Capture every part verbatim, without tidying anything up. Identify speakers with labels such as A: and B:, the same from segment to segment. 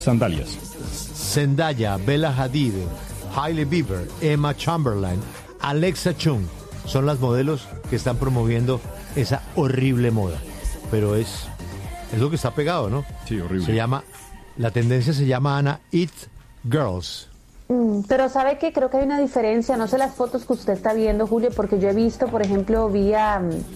A: Sandalias.
B: Zendaya, Bella Hadid, Hailey Bieber, Emma Chamberlain, Alexa Chung son las modelos que están promoviendo esa horrible moda. Pero es, es lo que está pegado, ¿no?
A: Sí, horrible.
B: Se llama, la tendencia se llama, Ana, It Girls.
C: Mm, pero ¿sabe qué? Creo que hay una diferencia. No sé las fotos que usted está viendo, Julio, porque yo he visto, por ejemplo, vía...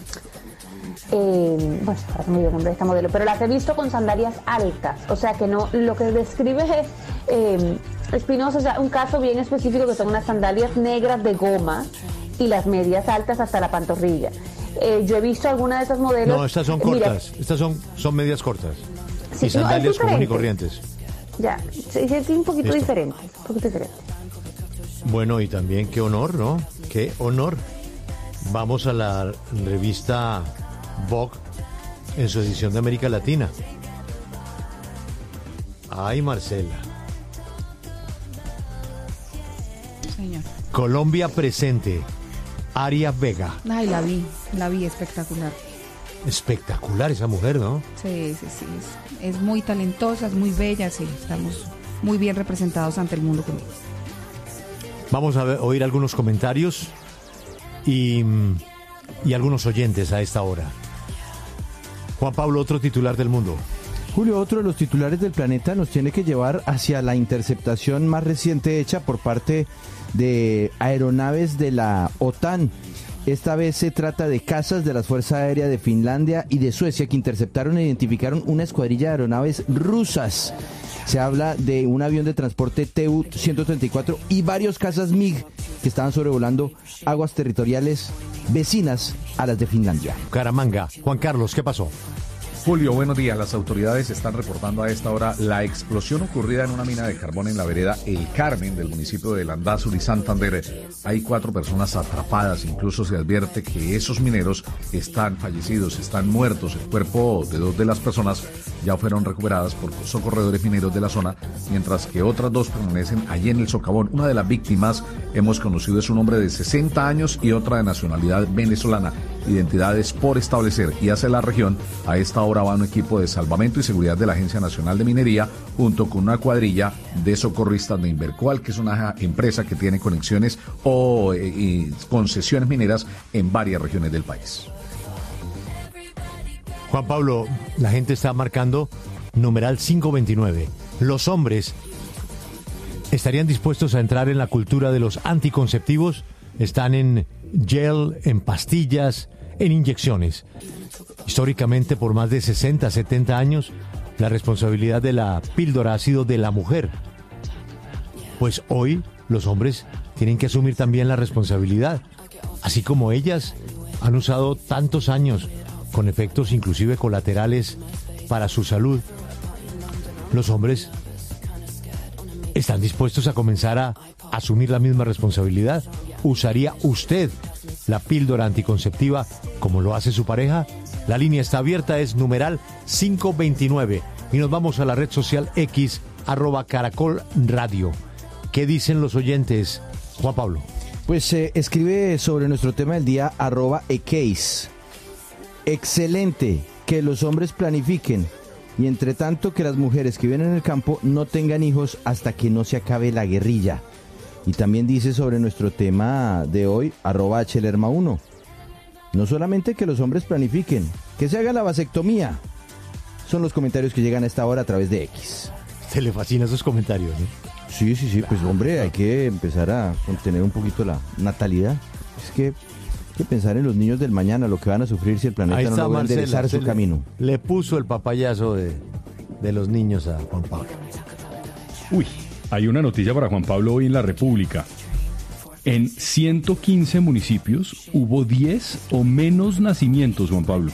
C: Eh, bueno, ahora se me dio el nombre de esta modelo, pero las he visto con sandalias altas, o sea que no, lo que describe es eh, Espinosa, o sea, un caso bien específico que son unas sandalias negras de goma y las medias altas hasta la pantorrilla. Eh, yo he visto algunas de esas modelos.
B: No, estas son cortas, mira, estas son, son medias cortas sí, y sandalias no, comunes y corrientes.
C: Ya, sí, es un poquito Listo. diferente, un poquito diferente.
B: Bueno, y también qué honor, ¿no? Qué honor. Vamos a la revista Vogue en su edición de América Latina. Ay, Marcela.
D: Señor.
B: Colombia presente. Aria Vega.
D: Ay, la vi, la vi espectacular.
B: Espectacular esa mujer, ¿no?
D: Sí, sí, sí. Es, es muy talentosa, es muy bella, sí. Estamos muy bien representados ante el mundo conmigo.
B: Vamos a ver, oír algunos comentarios y, y algunos oyentes a esta hora. Juan Pablo, otro titular del mundo.
E: Julio, otro de los titulares del planeta nos tiene que llevar hacia la interceptación más reciente hecha por parte de aeronaves de la OTAN. Esta vez se trata de cazas de la Fuerza Aérea de Finlandia y de Suecia que interceptaron e identificaron una escuadrilla de aeronaves rusas. Se habla de un avión de transporte T U ciento treinta y cuatro y varios cazas M I G que estaban sobrevolando aguas territoriales vecinas a las de Finlandia.
B: Caramanga. Juan Carlos, ¿qué pasó?
F: Julio, buenos días. Las autoridades están reportando a esta hora la explosión ocurrida en una mina de carbón en la vereda El Carmen del municipio de Landázuri, Santander. Hay cuatro personas atrapadas. Incluso se advierte que esos mineros están fallecidos, están muertos. El cuerpo de dos de las personas ya fueron recuperadas por socorredores mineros de la zona, mientras que otras dos permanecen allí en el socavón. Una de las víctimas hemos conocido es un hombre de sesenta años y otra de nacionalidad venezolana. Identidades por establecer. Y hacia la región, a esta hora va un equipo de salvamento y seguridad de la Agencia Nacional de Minería junto con una cuadrilla de socorristas de Invercoal, que es una empresa que tiene conexiones o eh, concesiones mineras en varias regiones del país.
B: Juan Pablo, la gente está marcando numeral quinientos veintinueve. Los hombres estarían dispuestos a entrar en la cultura de los anticonceptivos. Están en gel, en pastillas, en inyecciones. Históricamente, por más de sesenta, setenta años, la responsabilidad de la píldora ha sido de la mujer. Pues hoy los hombres tienen que asumir también la responsabilidad, así como ellas han usado tantos años con efectos inclusive colaterales para su salud. Los hombres están dispuestos a comenzar a asumir la misma responsabilidad. ¿Usaría usted la píldora anticonceptiva como lo hace su pareja? La línea está abierta, es numeral quinientos veintinueve. Y nos vamos a la red social X, arroba Caracol Radio. ¿Qué dicen los oyentes, Juan Pablo?
E: Pues eh, escribe sobre nuestro tema del día, arroba Ekeis. Excelente que los hombres planifiquen y entre tanto que las mujeres que viven en el campo no tengan hijos hasta que no se acabe la guerrilla. Y también dice sobre nuestro tema de hoy, arroba Hlerma uno. No solamente que los hombres planifiquen, que se haga la vasectomía. Son los comentarios que llegan a esta hora a través de X.
B: Se le fascinan esos comentarios, ¿no?
E: Sí, sí, sí, pues hombre, hay que empezar a contener un poquito la natalidad. Es que hay que pensar en los niños del mañana, lo que van a sufrir si el planeta no logra enderezar su
B: le,
E: camino.
B: Le puso el papayazo de, de los niños a Juan Pablo.
A: Uy, hay una noticia para Juan Pablo hoy en La República. En ciento quince municipios hubo diez o menos nacimientos, Juan Pablo.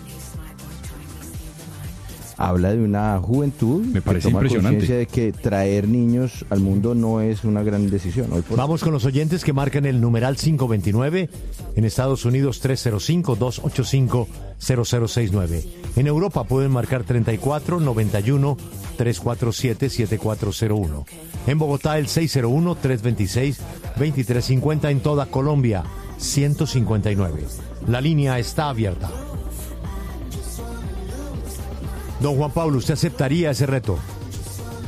E: Habla de una juventud
A: Me parece
E: que toma
A: impresionante.
E: conciencia de que traer niños al mundo no es una gran decisión. Hoy por
B: Vamos con los oyentes que marcan el numeral quinientos veintinueve. En Estados Unidos tres cero cinco, dos ocho cinco, cero cero seis nueve. En Europa pueden marcar treinta y cuatro, noventa y uno, trescientos cuarenta y siete, setenta y cuatro cero uno. En Bogotá el seis cero uno, trescientos veintiséis, veintitrés cincuenta. En toda Colombia ciento cincuenta y nueve. La línea está abierta. Don Juan Pablo, ¿usted aceptaría ese reto?